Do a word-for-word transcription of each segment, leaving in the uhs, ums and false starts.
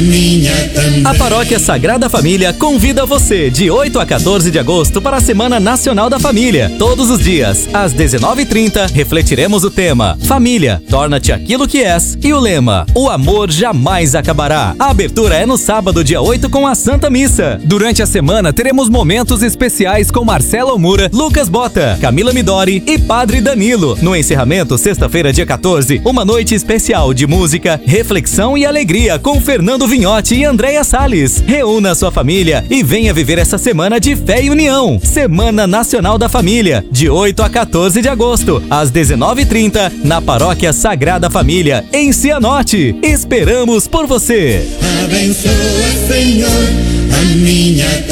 A Paróquia Sagrada Família convida você de oito a quatorze de agosto para a Semana Nacional da Família. Todos os dias, às dezenove e trinta, refletiremos o tema Família, torna-te aquilo que és e o lema O amor jamais acabará. A abertura é no sábado, dia oito, com a Santa Missa. Durante a semana, teremos momentos especiais com Marcelo Almura, Lucas Bota, Camila Midori e Padre Danilo. No encerramento, sexta-feira, dia quatorze, uma noite especial de música, reflexão e alegria com Fernando Vinhote e Andréia Salles. Reúna sua família e venha viver essa semana de fé e união. Semana Nacional da Família, de oito a quatorze de agosto, às dezenove e trinta, na Paróquia Sagrada Família, em Cianorte. Esperamos por você. Abençoa, Senhor, a minha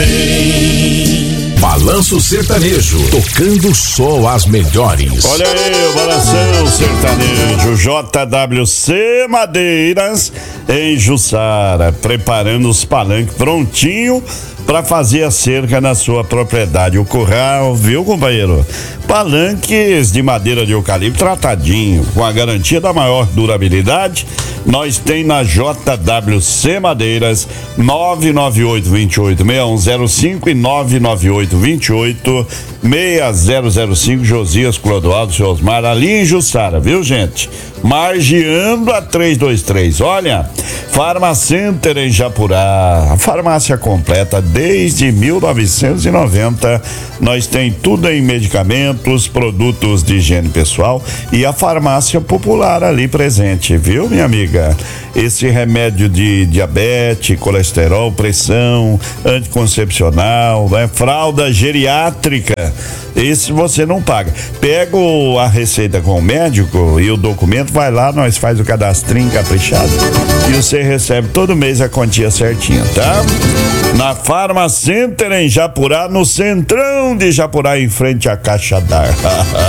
também. Balanço Sertanejo, tocando só as melhores. Olha aí, o Balanção Sertanejo, J W C Madeiras em Jussara, preparando os palanques prontinho para fazer a cerca na sua propriedade. O curral, viu, companheiro? Palanques de madeira de eucalipto tratadinho, com a garantia da maior durabilidade. Nós tem na J W C Madeiras, nove nove oito, dois oito, seis um zero cinco e nove nove oito, dois oito, seis zero zero cinco, Josias Clodoaldo, seu Osmar, ali em Jussara, viu, gente? Margeando a trezentos e vinte e três. Olha, Farmacenter em Japurá, a farmácia completa desde mil novecentos e noventa. Nós tem tudo em medicamentos, produtos de higiene pessoal e a farmácia popular ali presente, viu, minha amiga? Esse remédio de diabetes, colesterol, pressão, anticoncepcional, né? Fralda geriátrica, esse você não paga. Pega o, a receita com o médico e o documento, vai lá, nós faz o cadastrinho caprichado e você recebe todo mês a quantia certinha, tá? Na Farmacenter em Japurá, no centrão de Japurá, em frente à Caixa d'Água.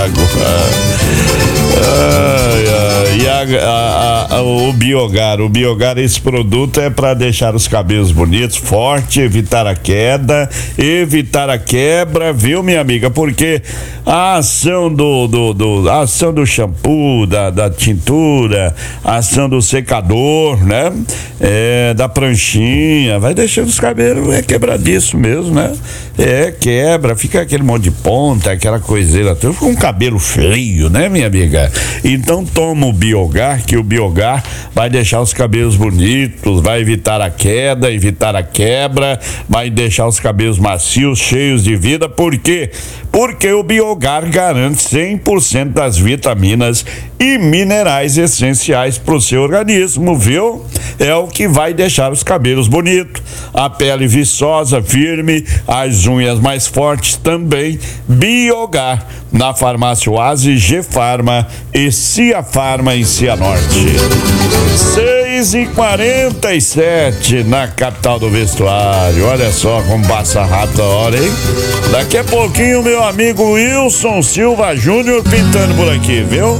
Ai, ai, e a, a, a, o Biogar, o Biogar, esse produto é para deixar os cabelos bonitos, forte, evitar a queda, evitar a quebra, viu, minha amiga? Porque a ação do, do, do a ação do shampoo, da, da tintura, a ação do secador, né? É, da pranchinha, vai deixando os cabelos é quebradiço mesmo, né? É, quebra, fica aquele monte de ponta, aquela coiseira, fica com um cabelo feio, né, minha amiga? Então toma o Biogar, que o Biogar vai deixar os cabelos bonitos, vai evitar a queda, evitar a quebra, vai deixar os cabelos macios, cheios de vida. Por quê? Porque o Biogar garante cem por cento das vitaminas e minerais essenciais para o seu organismo, viu? É o que vai deixar os cabelos bonitos, a pele viçosa, firme, as unhas mais fortes também. Biogar, na Farmácia Oase, G-Farma e Cia Farma em Cianorte. seis e quarenta e sete na capital do vestuário. Olha só como passa rápido a hora, hein? Daqui a pouquinho meu amigo Wilson Silva Júnior pintando por aqui, viu?